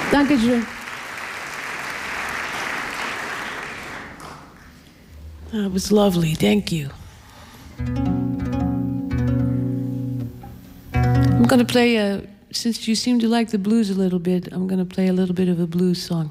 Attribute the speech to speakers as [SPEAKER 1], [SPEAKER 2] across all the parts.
[SPEAKER 1] Dankeschön. That was lovely. Thank you. I'm going to play since you seem to like the blues a little bit, I'm going to play a little bit of a blues song.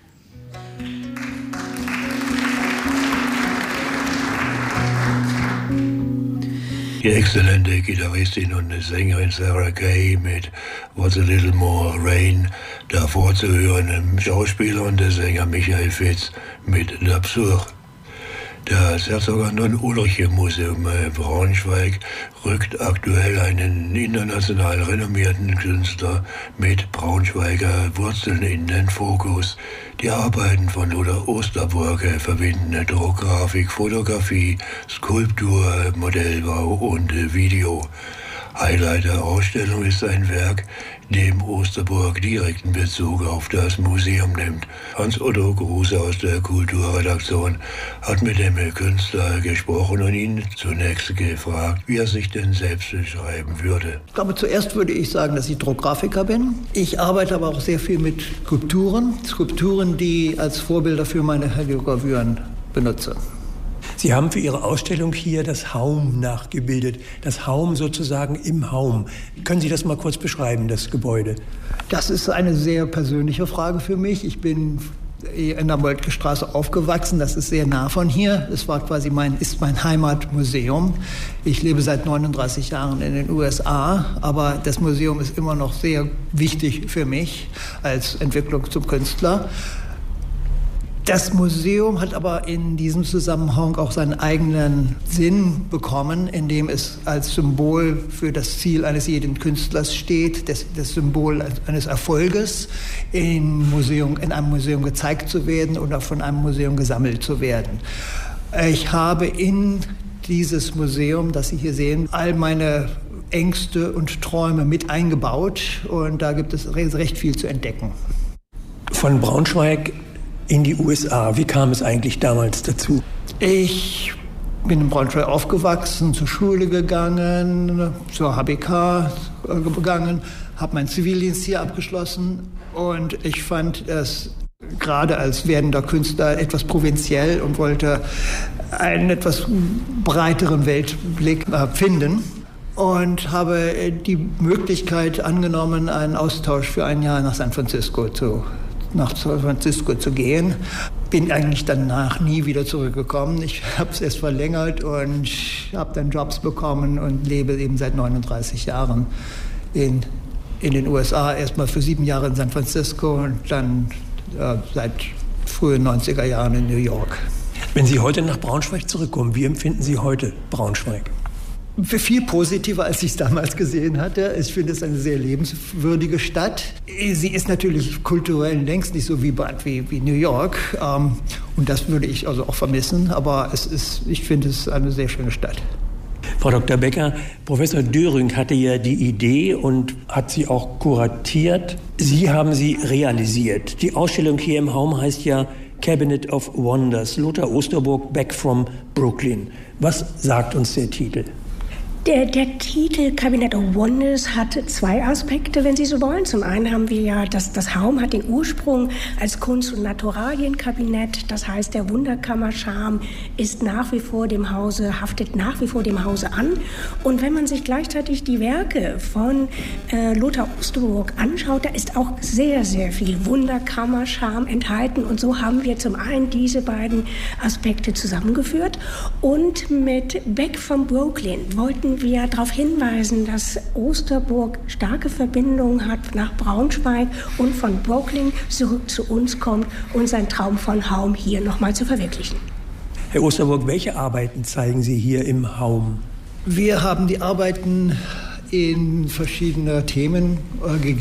[SPEAKER 2] Die exzellente Gitarristin und Sängerin Sarah Kay mit What's a Little More Rain, davor zu hören im Schauspieler und der Sänger Michael Fitz mit L'Absurde. Das Herzog Anton Ulrich Museum Braunschweig rückt aktuell einen international renommierten Künstler mit Braunschweiger Wurzeln in den Fokus. Die Arbeiten von Lothar Osterburg verbinden Druckgrafik, Fotografie, Skulptur, Modellbau und Video. Highlight der Ausstellung ist ein Werk, dem Osterburg direkten Bezug auf das Museum nimmt. Hans-Otto Kruse aus der Kulturredaktion hat mit dem Künstler gesprochen und ihn zunächst gefragt, wie er sich denn selbst beschreiben würde.
[SPEAKER 3] Ich glaube, zuerst würde ich sagen, dass ich Druckgrafiker bin. Ich arbeite aber auch sehr viel mit Skulpturen, die ich als Vorbilder für meine Heliogravüren benutze.
[SPEAKER 4] Sie haben für Ihre Ausstellung hier das Haum nachgebildet, das Haum sozusagen im Haum. Können Sie das mal kurz beschreiben, das Gebäude?
[SPEAKER 3] Das ist eine sehr persönliche Frage für mich. Ich bin in der Moltke Straße aufgewachsen, das ist sehr nah von hier. Es war quasi mein Heimatmuseum. Ich lebe seit 39 Jahren in den USA, aber das Museum ist immer noch sehr wichtig für mich als Entwicklung zum Künstler. Das Museum hat aber in diesem Zusammenhang auch seinen eigenen Sinn bekommen, indem es als Symbol für das Ziel eines jeden Künstlers steht, das Symbol eines Erfolges, in einem Museum gezeigt zu werden oder von einem Museum gesammelt zu werden. Ich habe in dieses Museum, das Sie hier sehen, all meine Ängste und Träume mit eingebaut und da gibt es recht viel zu entdecken.
[SPEAKER 4] Von Braunschweig in die USA. Wie kam es eigentlich damals dazu?
[SPEAKER 3] Ich bin in Braunschweig aufgewachsen, zur Schule gegangen, zur HBK gegangen, habe meinen Zivildienst hier abgeschlossen und ich fand es gerade als werdender Künstler etwas provinziell und wollte einen etwas breiteren Weltblick finden. Und habe die Möglichkeit angenommen, einen Austausch für ein Jahr nach San Francisco zu gehen. Bin eigentlich danach nie wieder zurückgekommen. Ich habe es erst verlängert und habe dann Jobs bekommen und lebe eben seit 39 Jahren in den USA. Erstmal für 7 Jahre in San Francisco und dann seit frühen 90er Jahren in New York.
[SPEAKER 4] Wenn Sie heute nach Braunschweig zurückkommen, wie empfinden Sie heute Braunschweig?
[SPEAKER 3] Viel positiver, als ich es damals gesehen hatte. Ich finde es eine sehr lebenswürdige Stadt. Sie ist natürlich kulturell längst nicht so vibrant wie New York. Und das würde ich also auch vermissen. Aber ich finde es eine sehr schöne Stadt.
[SPEAKER 4] Frau Dr. Becker, Professor Döring hatte ja die Idee und hat sie auch kuratiert. Sie haben sie realisiert. Die Ausstellung hier im Haum heißt ja Cabinet of Wonders, Lothar Osterburg, Back from Brooklyn. Was sagt uns der Titel?
[SPEAKER 5] Der Titel Cabinet of Wonders hat 2 Aspekte, wenn Sie so wollen. Zum einen haben wir ja, das Haum hat den Ursprung als Kunst- und Naturalienkabinett. Das heißt, der Wunderkammercharme haftet nach wie vor dem Hause an. Und wenn man sich gleichzeitig die Werke von Lothar Osterburg anschaut, da ist auch sehr, sehr viel Wunderkammercharme enthalten. Und so haben wir zum einen diese beiden Aspekte zusammengeführt. Und mit Back from Brooklyn wollten wir darauf hinweisen, dass Osterburg starke Verbindungen hat nach Braunschweig und von Brooklyn zurück zu uns kommt und seinen Traum von Haum hier nochmal zu verwirklichen.
[SPEAKER 4] Herr Osterburg, welche Arbeiten zeigen Sie hier im Haum?
[SPEAKER 3] Wir haben die Arbeiten in verschiedener Themen gegeben.